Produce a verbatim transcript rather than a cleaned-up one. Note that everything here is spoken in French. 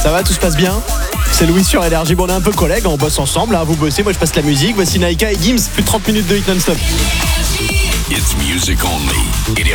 Ça va, tout se passe bien? C'est Louis sur Énergie. Bon, on est un peu collègues, on bosse ensemble, hein. Vous bossez, moi je passe la musique. Voici Naika et Gims, plus de trente minutes de hit non-stop. It's music only.